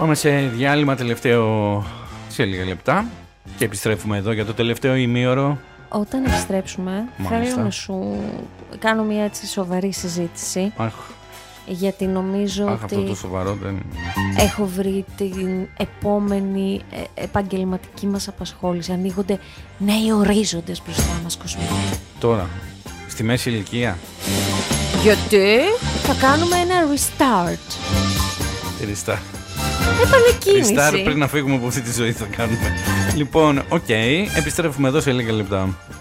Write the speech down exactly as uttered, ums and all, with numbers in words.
Πάμε σε διάλειμμα τελευταίο σε λίγα λεπτά και επιστρέφουμε εδώ για το τελευταίο ημίωρο. Όταν επιστρέψουμε, Μάλιστα. θέλω να σου κάνω μια έτσι σοβαρή συζήτηση. Αχ, Γιατί νομίζω αχ ότι αυτό το σοβαρό δεν... έχω βρει την επόμενη ε, επαγγελματική μας απασχόληση. Ανοίγονται νέοι ορίζοντες μπροστά μας, Κοσμά. Τώρα, στη μέση ηλικία. Γιατί θα κάνουμε ένα restart. Ριστάρ. Επανεκκίνηση. Ριστάρ πριν να φύγουμε από αυτή τη ζωή θα κάνουμε. Λοιπόν, οκ, okay, επιστρέφουμε εδώ σε λίγα λεπτά.